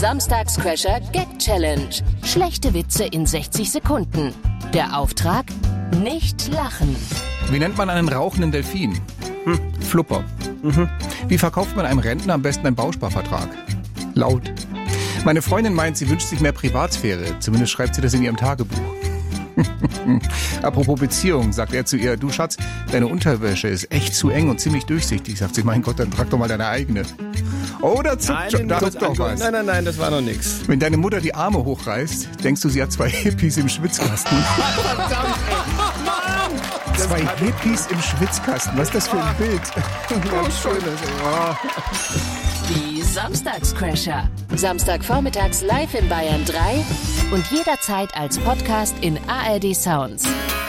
Samstagscrasher Gag Challenge. Schlechte Witze in 60 Sekunden. Der Auftrag? Nicht lachen. Wie nennt man einen rauchenden Delfin? Flupper. Wie verkauft man einem Rentner am besten einen Bausparvertrag? Laut. Meine Freundin meint, sie wünscht sich mehr Privatsphäre. Zumindest schreibt sie das in ihrem Tagebuch. Apropos Beziehung, sagt er zu ihr, du Schatz, deine Unterwäsche ist echt zu eng und ziemlich durchsichtig. Sagt sie, mein Gott, dann trag doch mal deine eigene. Oder zuckt doch was. Nein, das war noch nix. Wenn deine Mutter die Arme hochreißt, denkst du, sie hat 2 Hippies im Schwitzkasten. Verdammt, ey. Mann! 2 Hippies im Schwitzkasten, was ist das für ein Bild? Die Samstagscrasher. Samstagvormittags live in Bayern 3 und jederzeit als Podcast in ARD Sounds.